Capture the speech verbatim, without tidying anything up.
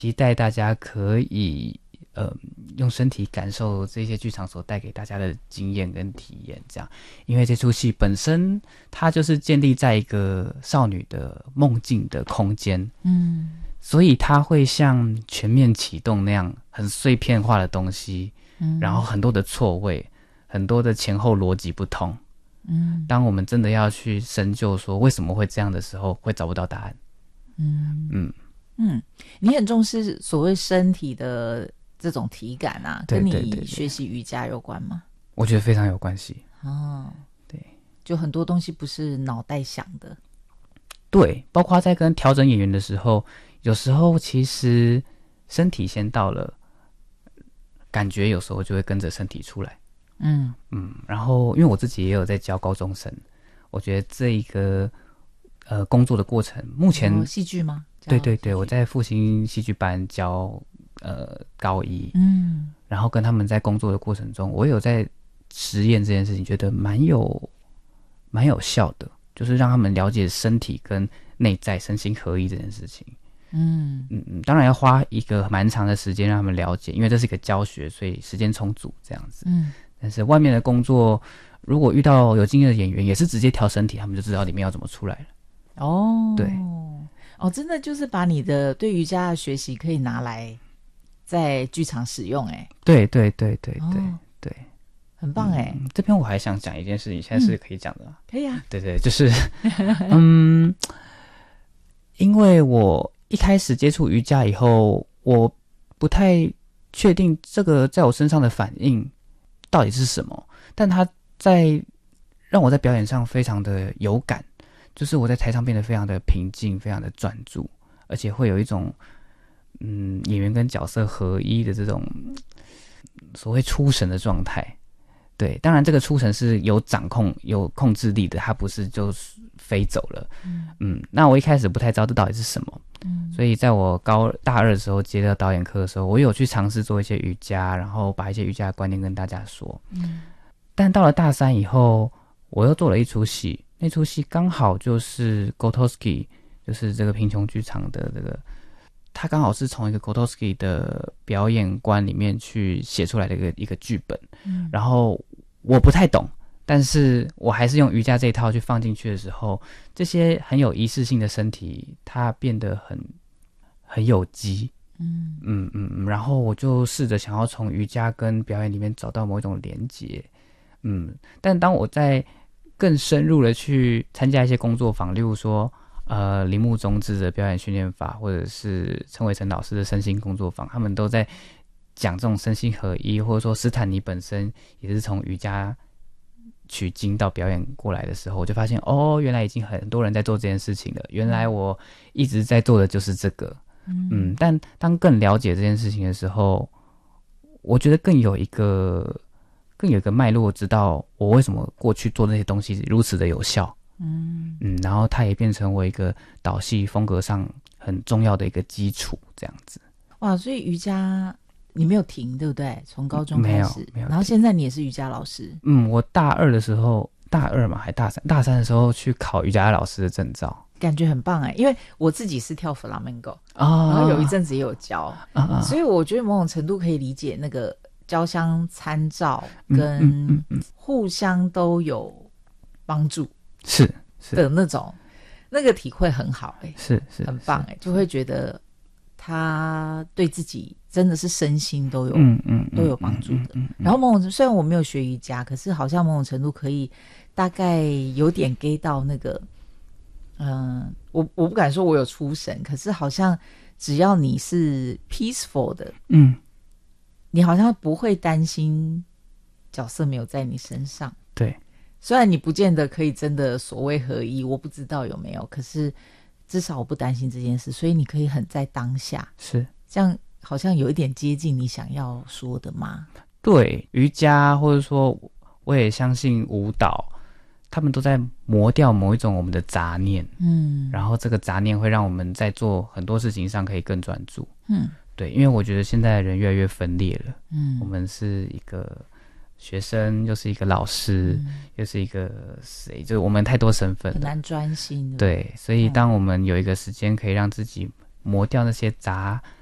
期待大家可以呃用身体感受这些剧场所带给大家的经验跟体验，这样，因为这出戏本身它就是建立在一个少女的梦境的空间，嗯，所以它会像全面启动那样很碎片化的东西，嗯，然后很多的错位，很多的前后逻辑不通，嗯，当我们真的要去深究说为什么会这样的时候，会找不到答案， 嗯嗯嗯，你很重视所谓身体的这种体感啊， 对跟对对对， 你学习瑜伽有关吗？ 我觉得非常有关系。 哦， 对， 就很多东西不是脑袋想的。 对，包括在跟调整演员的时候，有时候其实身体先到了，感觉有时候就会跟着身体出来。嗯嗯，然后因为我自己也有在教高中生，我觉得这一个呃工作的过程，目前、 哦、戏剧吗？ 对对对，我在复兴戏剧班教呃高一，嗯，然后跟他们在工作的过程中，我有在实验这件事情，觉得蛮有蛮有效的，就是让他们了解身体跟内在身心合一这件事情。嗯嗯嗯，当然要花一个蛮长的时间让他们了解，因为这是一个教学，所以时间充足这样子。嗯，但是外面的工作，如果遇到有经验的演员，也是直接调身体，他们就知道里面要怎么出来了。 哦， 对。 哦，真的就是把你的对瑜伽的学习可以拿来在剧场使用，哎， 对对对对对、哦、对， 很棒哎、 嗯。这边我还想讲一件事情，现在是可以讲的、嗯、 可以啊。 对对，就是嗯，因为我一开始接触瑜伽以后，我不太确定这个在我身上的反应到底是什么，但它在让我在表演上非常的有感。就是我在台上变得非常的平静，非常的专注，而且会有一种嗯演员跟角色合一的这种所谓出神的状态。对，当然这个出神是有掌控、有控制力的，它不是就飞走了。嗯, 嗯那我一开始不太知道这到底是什么，嗯，所以在我高大二的时候接到导演课的时候，我有去尝试做一些瑜伽，然后把一些瑜伽的观念跟大家说。嗯，但到了大三以后，我又做了一出戏。那出戏刚好就是 Grotowski， 就是这个贫穷剧场的这个，他刚好是从一个 Grotowski 的表演观里面去写出来的一个一个剧本，嗯，然后我不太懂，但是我还是用瑜伽这一套去放进去的时候，这些很有仪式性的身体，它变得很很有机，嗯嗯嗯，然后我就试着想要从瑜伽跟表演里面找到某一种连结，嗯，但当我在更深入的去参加一些工作坊，例如说呃铃木宗志的表演训练法，或者是陈伟成老师的身心工作坊，他们都在讲这种身心合一，或者说斯坦尼本身也是从瑜伽取经到表演过来的时候，我就发现哦，原来已经很多人在做这件事情了，原来我一直在做的就是这个。 嗯, 嗯但当更了解这件事情的时候，我觉得更有一个更有一个脉络，知道我为什么过去做那些东西如此的有效。嗯嗯，然后它也变成我一个导戏风格上很重要的一个基础，这样子。 哇，所以瑜伽你没有停，对不对？从高中开始， 没有没有， 然后现在你也是瑜伽老师。 嗯，我大二的时候，大二嘛，还大三，大三的时候去考瑜伽老师的证照， 感觉很棒哎，因为我自己是跳 Flamenco，哦，然后有一阵子也有教，啊，所以我觉得某种程度可以理解那个交相参照跟互相都有帮助， 是是的那种，那个体会很好哎， 是是很棒哎，就会觉得他对自己真的是身心都有嗯嗯都有帮助的。嗯嗯嗯嗯、然后某种虽然我没有学瑜伽，可是好像某种程度可以大概有点 get 到那个，嗯、呃，我我不敢说我有出神，可是好像只要你是 peaceful 的，嗯，你好像不会担心角色没有在你身上。 对， 虽然你不见得可以真的所谓合一，我不知道有没有，可是至少我不担心这件事，所以你可以很在当下， 是这样好像有一点接近你想要说的吗？ 对，瑜伽或者说我也相信舞蹈，他们都在磨掉某一种我们的杂念，嗯，然后这个杂念会让我们在做很多事情上可以更专注，嗯，对，因为我觉得现在的人越来越分裂了，嗯，我们是一个学生，又是一个老师，嗯，又是一个谁，就是我们太多身份了， 很难专心。 对，所以当我们有一个时间可以让自己磨掉那些杂